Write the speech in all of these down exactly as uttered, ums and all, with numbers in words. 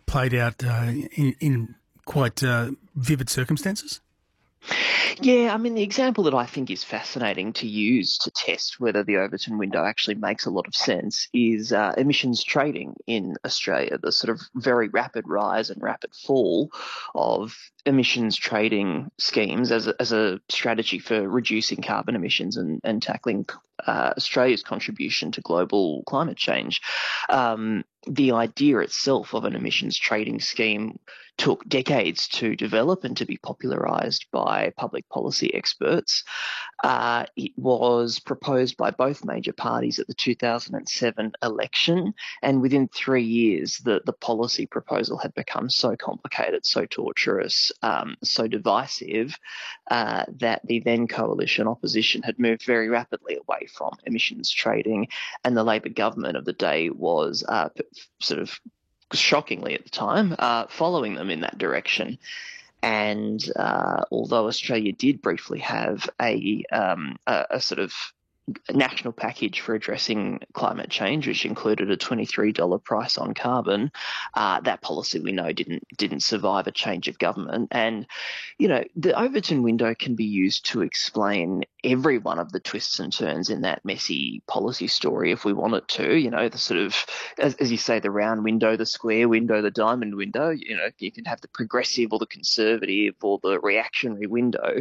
played out uh, in, in quite uh, vivid circumstances? Yeah, I mean, the example that I think is fascinating to use to test whether the Overton window actually makes a lot of sense is uh, emissions trading in Australia, the sort of very rapid rise and rapid fall of emissions trading schemes as a, as a strategy for reducing carbon emissions and, and tackling uh, Australia's contribution to global climate change. Um, the idea itself of an emissions trading scheme took decades to develop and to be popularised by public policy experts. Uh, it was proposed by both major parties at the two thousand seven election, and within three years, the, the policy proposal had become so complicated, so torturous, um, so divisive, uh, that the then coalition opposition had moved very rapidly away from emissions trading, and the Labor government of the day was uh, sort of shockingly at the time, uh, following them in that direction. And uh, although Australia did briefly have a, um, a, a sort of national package for addressing climate change, which included a twenty-three dollars price on carbon, uh, that policy we know didn't didn't survive a change of government. And, you know, the Overton window can be used to explain every one of the twists and turns in that messy policy story if we want it to. You know, the sort of, as, as you say, the round window, the square window, the diamond window. You know, you can have the progressive or the conservative or the reactionary window.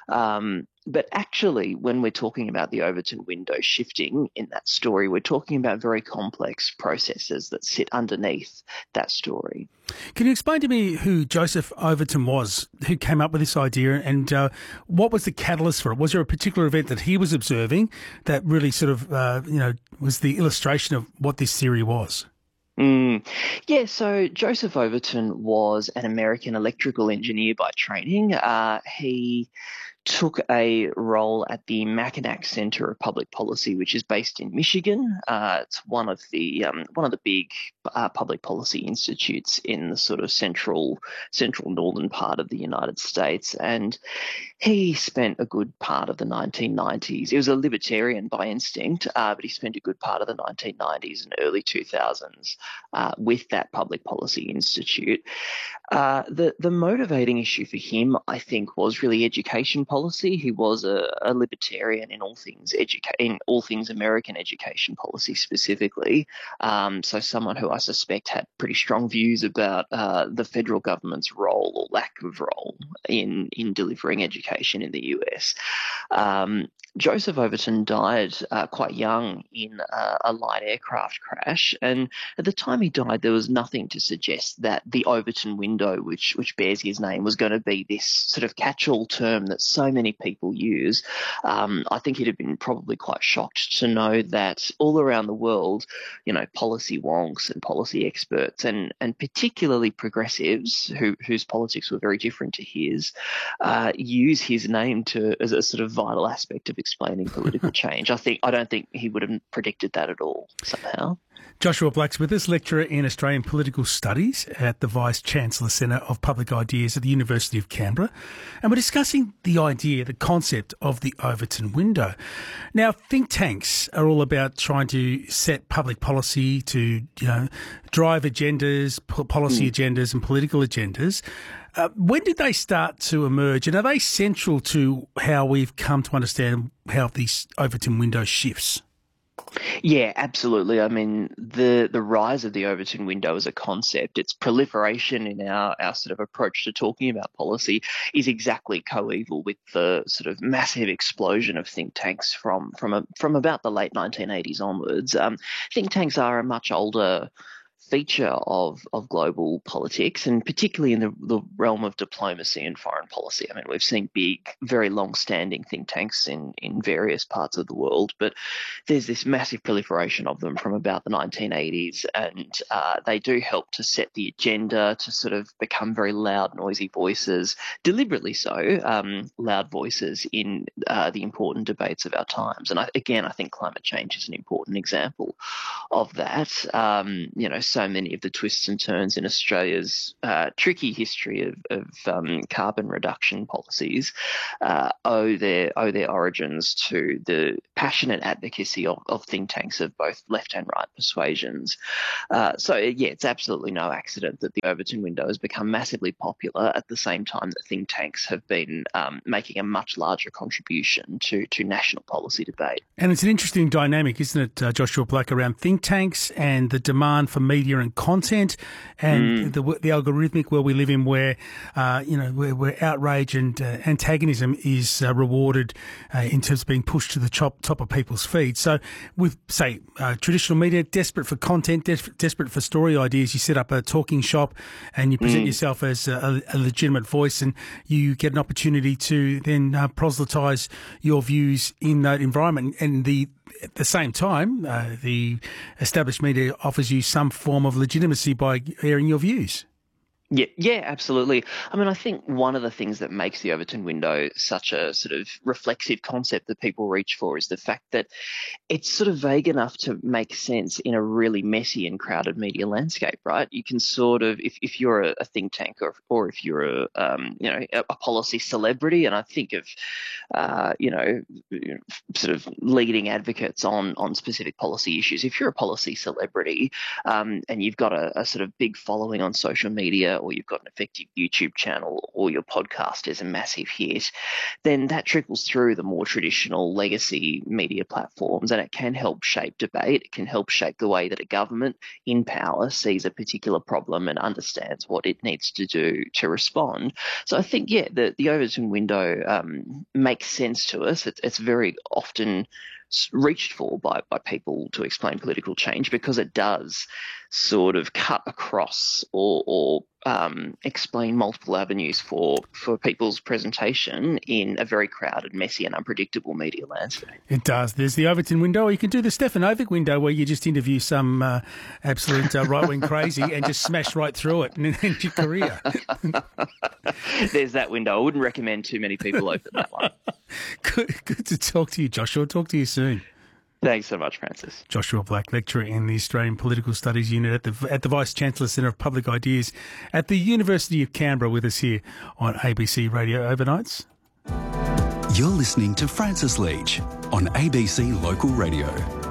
Um, But actually, when we're talking about the Overton window shifting in that story, we're talking about very complex processes that sit underneath that story. Can you explain to me who Joseph Overton was, who came up with this idea, and uh, what was the catalyst for it? Was there a particular event that he was observing that really sort of, uh, you know, was the illustration of what this theory was? Mm. Yeah, so Joseph Overton was an American electrical engineer by training. Uh, he took a role at the Mackinac Center of Public Policy, which is based in Michigan. Uh, it's one of the um, one of the big uh, public policy institutes in the sort of central central northern part of the United States, and he spent a good part of the nineteen nineties. He was a libertarian by instinct, uh, but he spent a good part of the nineteen nineties and early two thousands uh, with that public policy institute. Uh, the the motivating issue for him, I think, was really education policy. He was a, a libertarian in all things educa- in all things American education policy specifically. Um, so someone who I suspect had pretty strong views about uh, the federal government's role or lack of role in in delivering education in the U S. Um, Joseph Overton died uh, quite young in uh, a light aircraft crash, and at the time he died, there was nothing to suggest that the Overton window, which which bears his name, was going to be this sort of catch-all term that so many people use. Um, I think he'd have been probably quite shocked to know that all around the world, you know, policy wonks and policy experts, and and particularly progressives who whose politics were very different to his, uh, use his name to as a sort of vital aspect of explaining political change. I think I don't think he would have predicted that at all somehow. Joshua Blacksmith is lecturer in Australian Political Studies at the Vice-Chancellor Centre of Public Ideas at the University of Canberra. And we're discussing the idea, the concept of the Overton window. Now, think tanks are all about trying to set public policy to, you know, drive agendas, policy mm. agendas and political agendas. Uh, when did they start to emerge, and are they central to how we've come to understand how this Overton window shifts? Yeah, absolutely. I mean, the the rise of the Overton window as a concept, its proliferation in our, our sort of approach to talking about policy is exactly coeval with the sort of massive explosion of think tanks from from a, from about the late nineteen eighties onwards. Um, think tanks are a much older feature of, of global politics, and particularly in the, the realm of diplomacy and foreign policy. I mean, we've seen big, very long-standing think tanks in, in various parts of the world, but there's this massive proliferation of them from about the nineteen eighties, and uh, they do help to set the agenda, to sort of become very loud, noisy voices, deliberately so, um, loud voices in uh, the important debates of our times. And I, again, I think climate change is an important example of that. Um, you know, so so many of the twists and turns in Australia's uh, tricky history of, of um, carbon reduction policies uh, owe their owe their origins to the passionate advocacy of, of think tanks of both left and right persuasions. Uh, so yeah, it's absolutely no accident that the Overton window has become massively popular at the same time that think tanks have been um, making a much larger contribution to to national policy debate. And it's an interesting dynamic, isn't it, uh, Joshua Black, around think tanks and the demand for media and content, and mm. the the algorithmic world we live in, where uh, you know where, where outrage and uh, antagonism is uh, rewarded uh, in terms of being pushed to the top top of people's feeds. So, with say uh, traditional media desperate for content, des- desperate for story ideas, you set up a talking shop and you present mm. yourself as a, a legitimate voice, and you get an opportunity to then uh, proselytise your views in that environment. And the at the same time, uh, the established media offers you some form of legitimacy by airing your views. Yeah, yeah, absolutely. I mean, I think one of the things that makes the Overton window such a sort of reflexive concept that people reach for is the fact that it's sort of vague enough to make sense in a really messy and crowded media landscape, right? You can sort of, if, if you're a, a think tank or or if you're a um, you know a, a policy celebrity, and I think of uh, you know sort of leading advocates on on specific policy issues. If you're a policy celebrity um, and you've got a, a sort of big following on social media, or you've got an effective YouTube channel, or your podcast is a massive hit, then that trickles through the more traditional legacy media platforms, and it can help shape debate. It can help shape the way that a government in power sees a particular problem and understands what it needs to do to respond. So I think, yeah, the, the Overton window um, makes sense to us. It's, it's very often reached for by, by people to explain political change, because it does sort of cut across or, or um, explain multiple avenues for, for people's presentation in a very crowded, messy and unpredictable media landscape. It does. There's the Overton window, or you can do the Stefan Novick window, where you just interview some uh, absolute uh, right-wing crazy and just smash right through it and end your career. There's that window. I wouldn't recommend too many people open that one. Good, good to talk to you, Joshua. Talk to you soon. Thanks so much, Francis. Joshua Black, lecturer in the Australian Political Studies Unit at the at the Vice-Chancellor Centre of Public Ideas at the University of Canberra, with us here on A B C Radio Overnights. You're listening to Francis Leach on A B C Local Radio.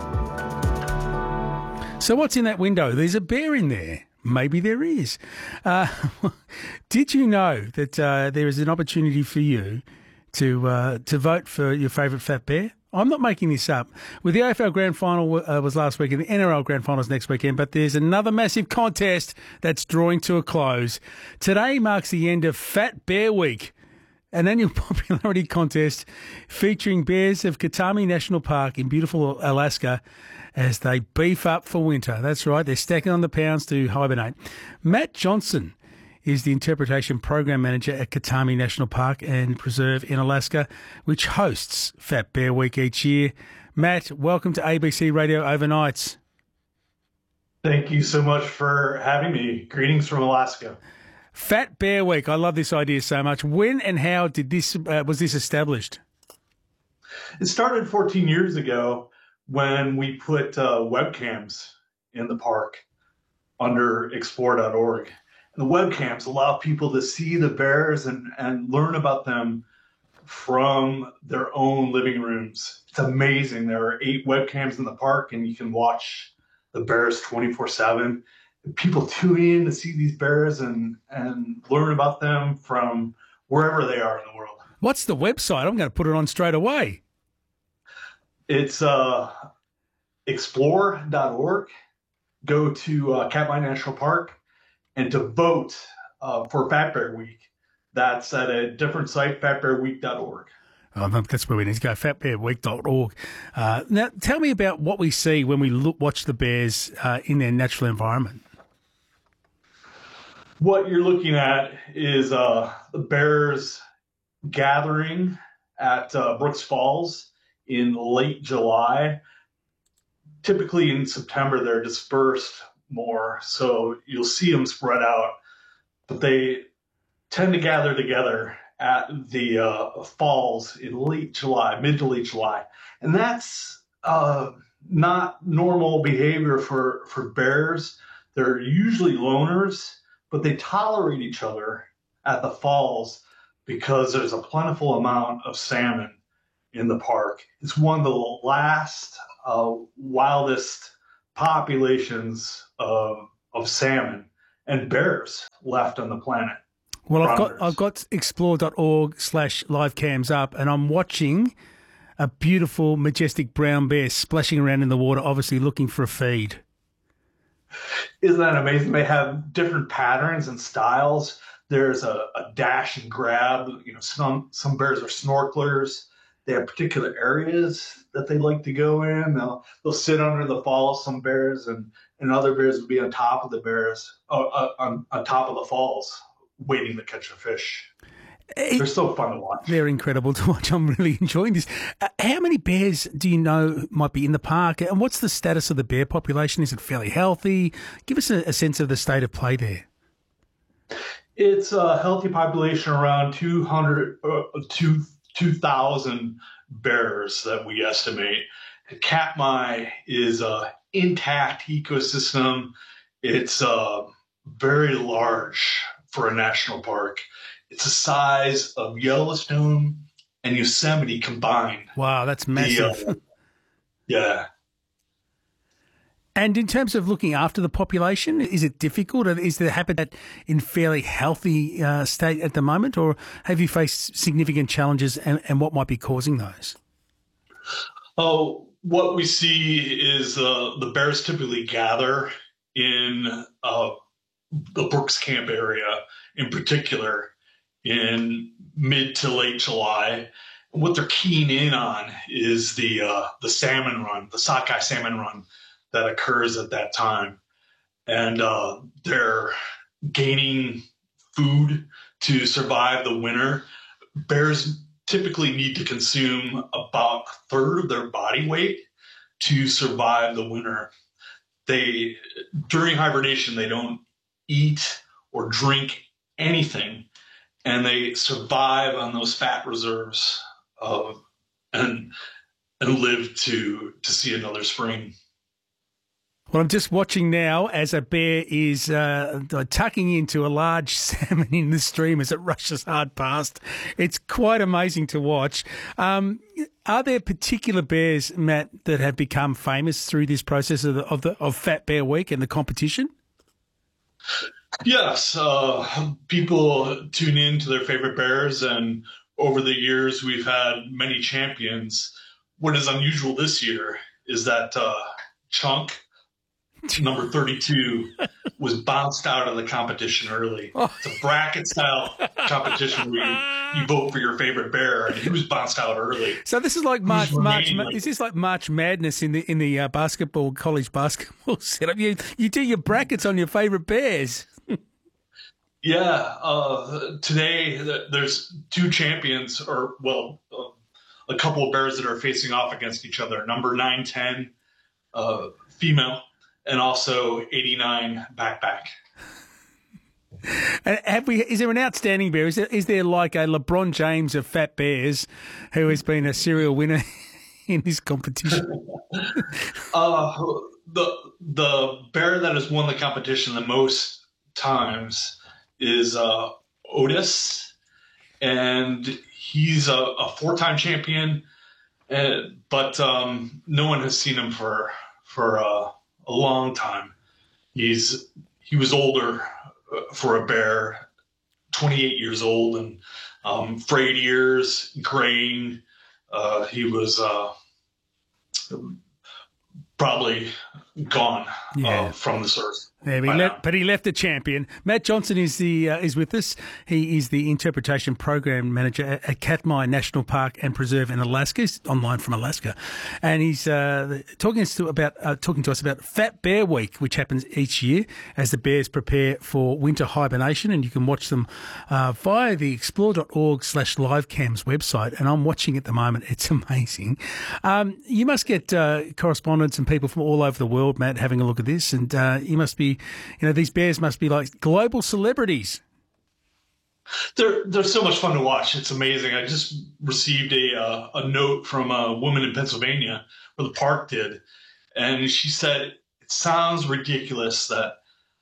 So what's in that window? There's a bear in there. Maybe there is. Uh, did you know that uh, there is an opportunity for you to uh, to vote for your favourite fat bear? I'm not making this up. With the A F L Grand Final uh, was last week and the N R L Grand Final is next weekend, but there's another massive contest that's drawing to a close. Today marks the end of Fat Bear Week, an annual popularity contest featuring bears of Katami National Park in beautiful Alaska as they beef up for winter. That's right, they're stacking on the pounds to hibernate. Matt Johnson is the Interpretation Program Manager at Katami National Park and Preserve in Alaska, which hosts Fat Bear Week each year. Matt, welcome to A B C Radio Overnights. Thank you so much for having me. Greetings from Alaska. Fat Bear Week, I love this idea so much. When and how did this uh, was this established? It started fourteen years ago when we put uh, webcams in the park under explore dot org. The webcams allow people to see the bears and, and learn about them from their own living rooms. It's amazing. There are eight webcams in the park, and you can watch the bears twenty-four seven. People tune in to see these bears and, and learn about them from wherever they are in the world. What's the website? I'm going to put it on straight away. It's uh, explore dot org. Go to uh, Katmai National Park. And to vote uh, for Fat Bear Week, that's at a different site, fat bear week dot org. Oh, that's where we need to go, fat bear week dot org. Uh, now, tell me about what we see when we look, watch the bears uh, in their natural environment. What you're looking at is uh, the bears gathering at uh, Brooks Falls in late July. Typically in September, they're dispersed more, so you'll see them spread out, but they tend to gather together at the uh, falls in late July, mid to late July, and that's uh, not normal behavior for for bears. They're usually loners, but they tolerate each other at the falls because there's a plentiful amount of salmon in the park. It's one of the last uh, wildest populations of, of salmon and bears left on the planet. Well, I've got I've got explore.org slash live cams up, and I'm watching a beautiful, majestic brown bear splashing around in the water, obviously looking for a feed. Isn't that amazing? They have different patterns and styles. There's a, a dash and grab. You know, some some bears are snorkelers. They have particular areas that they like to go in. They'll they'll sit under the falls. Some bears and, and other bears will be on top of the bears, uh, uh, on on top of the falls, waiting to catch a fish. They're so fun to watch. They're incredible to watch. I'm really enjoying this. Uh, how many bears do you know might be in the park, and what's the status of the bear population? Is it fairly healthy? Give us a, a sense of the state of play there. It's a healthy population, around two hundred, uh, two, two thousand bears that we estimate. Katmai is an intact ecosystem. It's uh, very large for a national park. It's the size of Yellowstone and Yosemite combined. Wow, that's massive. The, uh, yeah. And in terms of looking after the population, is it difficult? Is the habitat in fairly healthy uh, state at the moment, or have you faced significant challenges, and, and what might be causing those? Oh, what we see is uh, the bears typically gather in uh, the Brooks Camp area in particular in mid to late July. What they're keen in on is the uh, the salmon run, the sockeye salmon run that occurs at that time. And uh, they're gaining food to survive the winter. Bears typically need to consume about a third of their body weight to survive the winter. They, during hibernation, they don't eat or drink anything, and they survive on those fat reserves uh, and and live to to see another spring. Well, I'm just watching now as a bear is uh, tucking into a large salmon in the stream as it rushes hard past. It's quite amazing to watch. Um, are there particular bears, Matt, that have become famous through this process of the, of, the, of Fat Bear Week and the competition? Yes, uh, people tune in to their favorite bears, and over the years we've had many champions. What is unusual this year is that uh, Chunk, number thirty-two, was bounced out of the competition early. Oh. It's a bracket-style competition where you, you vote for your favorite bear, and he was bounced out early. So this is like March. March is this like March Madness in the in the uh, basketball college basketball setup? You you do your brackets on your favorite bears. Yeah, uh, today there's two champions, or well, uh, a couple of bears that are facing off against each other. Number nine ten, uh, female, and also eighty-nine backpack. And have we? Is there an outstanding bear? Is there, is there like a LeBron James of fat bears who has been a serial winner in this competition? uh, the the bear that has won the competition the most times is uh, Otis, and he's a, a four-time champion, uh, but um, no one has seen him for for uh, a long time. He's he was older for a bear, twenty-eight years old, and um, frayed ears, graying. Uh, he was uh, probably gone yeah. uh, from this earth. Yeah, but, he left, but he left a champion. Matt Johnson is the uh, is with us. He is the interpretation program manager at, at Katmai National Park and Preserve in Alaska. He's online from Alaska, and he's uh, talking us to about uh, talking to us about Fat Bear Week, which happens each year as the bears prepare for winter hibernation. And you can watch them uh, via the explore.org slash livecams website. And I'm watching at the moment. It's amazing. Um, you must get uh, correspondents and people from all over the world, Matt, having a look at this, and uh, you must be. You know, these bears must be like global celebrities. They're they're so much fun to watch. It's amazing. I just received a uh, a note from a woman in Pennsylvania where the park did, and she said it sounds ridiculous that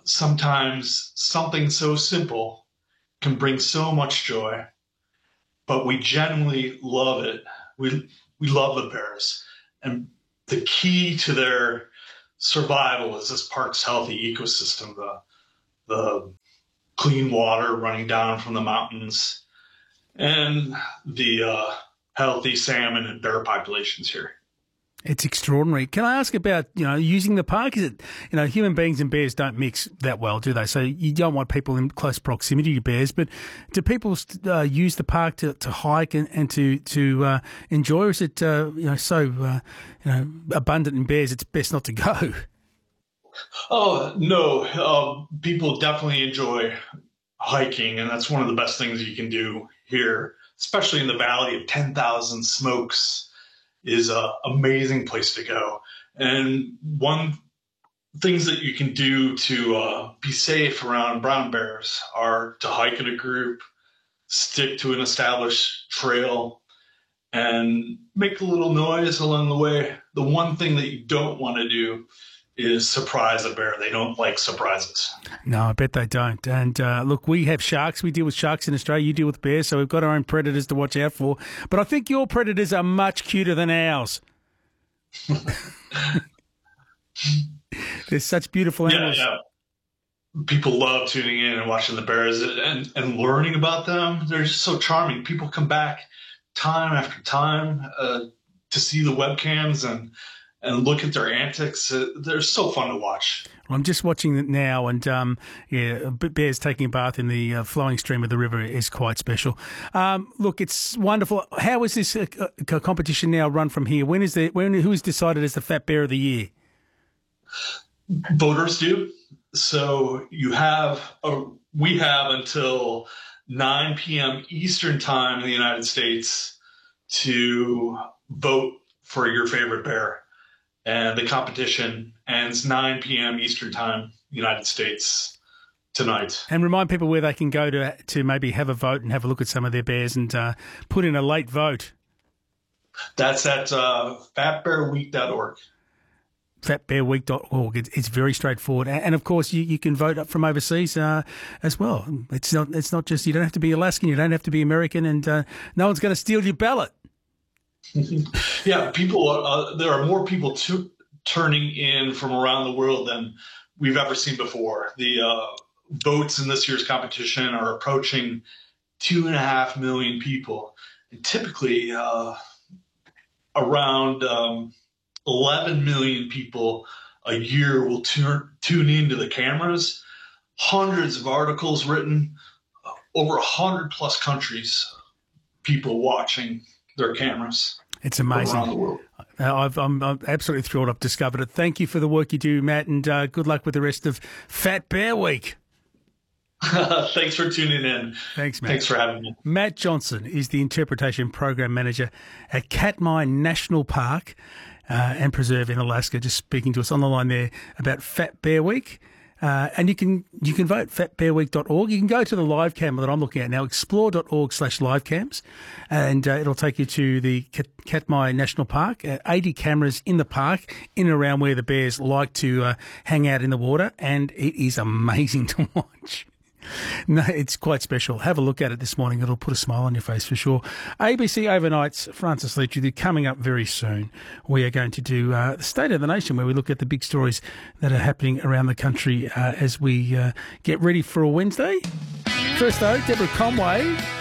sometimes something so simple can bring so much joy, but we genuinely love it. We we love the bears, and the key to their survival is this park's healthy ecosystem, the the clean water running down from the mountains, and the uh, healthy salmon and bear populations here. It's extraordinary. Can I ask about, you know, using the park? Is it, you know, human beings and bears don't mix that well, do they? So you don't want people in close proximity to bears, but do people uh, use the park to, to hike and, and to, to uh, enjoy, or is it, uh, you know, so, uh, you know, abundant in bears it's best not to go? Oh, no. Uh, people definitely enjoy hiking, and that's one of the best things you can do here, especially in the Valley of ten thousand Smokes. Is an amazing place to go. And one things that you can do to uh, be safe around brown bears are to hike in a group, stick to an established trail, and make a little noise along the way. The one thing that you don't want to do is surprise a bear. They don't like surprises. No, I bet they don't. And uh, look, we have sharks. We deal with sharks in Australia. You deal with bears, so we've got our own predators to watch out for. But I think your predators are much cuter than ours. They're such beautiful animals. Yeah, yeah. People love tuning in and watching the bears and, and learning about them. They're just so charming. People come back time after time uh, to see the webcams and and look at their antics. Uh, they're so fun to watch. Well, I'm just watching it now, and um, yeah, bears taking a bath in the uh, flowing stream of the river is quite special. Um, look, it's wonderful. How is this uh, competition now run from here? When is the when who is decided as the Fat Bear of the Year? Voters do. So you have a, we have until nine p.m. Eastern time in the United States to vote for your favorite bear. And the competition ends nine p.m. Eastern time, United States, tonight. And remind people where they can go to to maybe have a vote and have a look at some of their bears and uh, put in a late vote. That's at uh, fat bear week dot org. fat bear week dot org. It's, it's very straightforward. And, of course, you, you can vote up from overseas uh, as well. It's not, it's not just, you don't have to be Alaskan, you don't have to be American, and uh, no one's going to steal your ballot. Yeah, people. Uh, there are more people to, turning in from around the world than we've ever seen before. The uh, votes in this year's competition are approaching two and a half million people. And typically, uh, around um, eleven million people a year will tune tune into the cameras. Hundreds of articles written, uh, over a hundred plus countries. People watching their cameras. It's amazing. Around the world. I've, I'm, I'm absolutely thrilled I've discovered it. Thank you for the work you do, Matt, and uh, good luck with the rest of Fat Bear Week. Thanks for tuning in. Thanks, Matt. Thanks for having me. Matt Johnson is the Interpretation Program Manager at Katmai National Park uh, and Preserve in Alaska, just speaking to us on the line there about Fat Bear Week. Uh, and you can you can vote, fat bear week dot org. You can go to the live cam that I'm looking at now, explore dot org slash live cams, and uh, it'll take you to the Katmai National Park. Uh, eighty cameras in the park, in and around where the bears like to uh, hang out in the water, and it is amazing to watch. No, it's quite special. Have a look at it this morning. It'll put a smile on your face for sure. A B C Overnight's Francis Leach with you coming up very soon. We are going to do uh, the State of the Nation, where we look at the big stories that are happening around the country uh, as we uh, get ready for a Wednesday. First, though, Deborah Conway